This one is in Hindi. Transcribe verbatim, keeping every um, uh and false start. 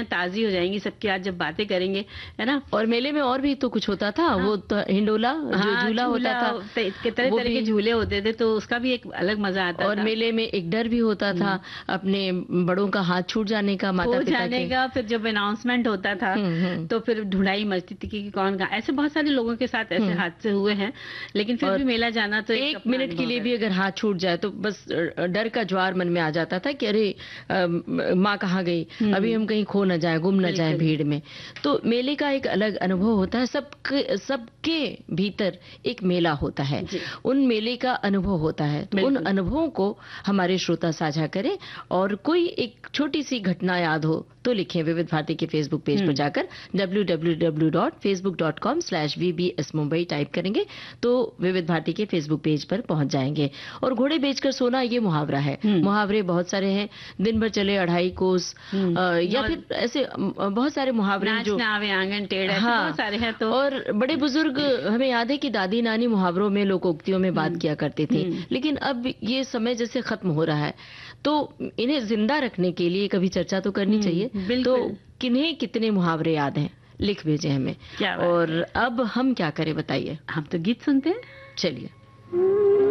हैं ताज़ी हो जाएंगी सबकी आज जब बातें करेंगे, है ना। और मेले में और भी तो कुछ होता था। हाँ। वो तो हिंडोला जो हाँ, झूला होता था, तरह तरह के झूले होते थे, तो उसका भी एक अलग मजा आता और था। और मेले में एक डर भी होता था अपने बड़ों का हाथ छूट जाने का, माता पिता जाने का। फिर जब अनाउंसमेंट होता था तो फिर ढूंढाई मचती थी कि कौन कहाँ। ऐसे बहुत सारे लोगों के साथ ऐसे हादसे हुए हैं, लेकिन फिर भी मेला जाना तो एक मिनट के लिए भी अगर हाथ छूट जाए तो बस डर का ज्वार मन में आ जाता था कि अरे माँ कहाँ गई, अभी हम कहीं खो न जाए, गुम न जाए भीड़ में। तो मेले का एक अलग अनुभव होता है, सबके सबके भीतर एक मेला होता है, उन मेले का अनुभव होता है। तो उन अनुभवों को हमारे श्रोता साझा करें, और कोई एक छोटी सी घटना याद हो तो लिखें विविध भारती के फेसबुक पेज पर जाकर W W W dot Facebook dot com slash we B S Mumbai type करेंगे तो विविध भारती के फेसबुक पेज पर पहुंच जाएंगे। और घोड़े बेचकर सोना ये मुहावरा है, मुहावरे बहुत सारे हैं, दिन भर चले अढ़ाई कोस, या फिर ऐसे बहुत सारे मुहावरे जो आंगन टेढ़ा, हाँ, बहुत सारे हैं। तो और बड़े बुजुर्ग, हमें याद है कि दादी नानी मुहावरों में, लोकोक्तियों में बात किया करते थे, लेकिन अब ये समय जैसे खत्म हो रहा है तो इन्हें जिंदा रखने के लिए कभी चर्चा तो करनी चाहिए। तो किन्हें कितने मुहावरे याद हैं लिख भेजें हमें। और अब हम क्या करें बताइए? हम तो गीत सुनते हैं, चलिए।